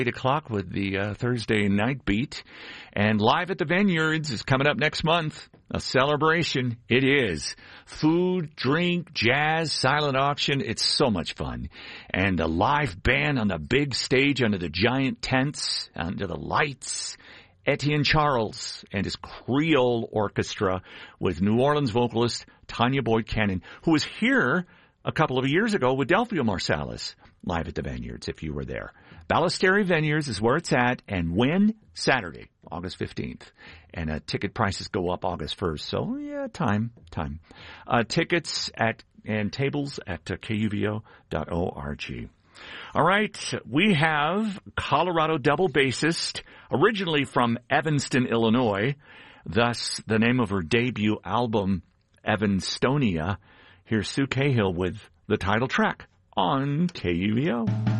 8 o'clock with the Thursday Night Beat. And Live at the Vineyards is coming up next month. A celebration. It is. Food, drink, jazz, silent auction. It's so much fun. And a live band on the big stage under the giant tents, under the lights. Etienne Charles and his Creole Orchestra with New Orleans vocalist Tanya Boyd Cannon, who was here a couple of years ago with Delphio Marsalis. Live at the Vineyards, if you were there. Ballesteri Vineyards is where it's at, and when? Saturday, August 15th. And ticket prices go up August 1st, so yeah, time. Tickets and tables at kuvo.org. All right, we have Colorado double bassist, originally from Evanston, Illinois, thus the name of her debut album, Evanstonia. Here's Sue Cahill with the title track on KUVO.